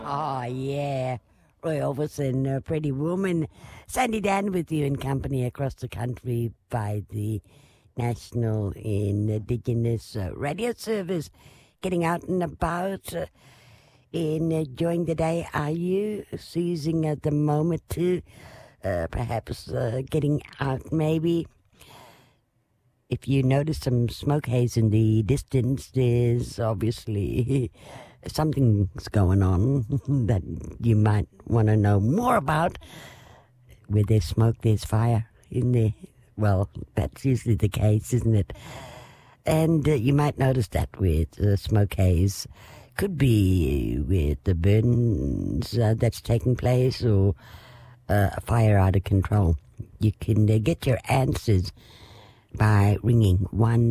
Oh, yeah. Roy Orbison, Pretty Woman. Sandy Dan with you in company across the country by the National Indigenous Radio Service. Getting out and about, enjoying the day. Are you seizing at the moment to perhaps getting out maybe? If you notice some smoke haze in the distance, there's obviously something's going on that you might want to know more about. Where there's smoke, there's fire in there. Well, that's usually the case, isn't it? And you might notice that with smoke haze. Could be with the burns that's taking place or a fire out of control. You can get your answers by ringing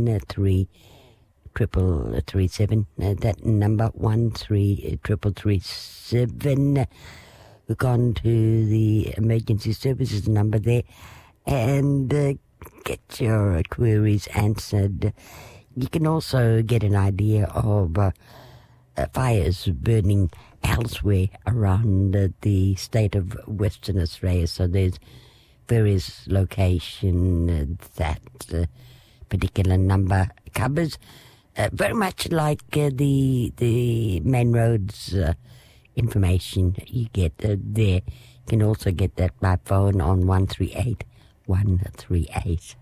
1-3-337. That number 1-3-337. Look on to the emergency services number there and get your queries answered. You can also get an idea of fires burning elsewhere around the state of Western Australia. So there's various locations that particular number covers. Very much like the main roads information you get there. You can also get that by phone on 138 138.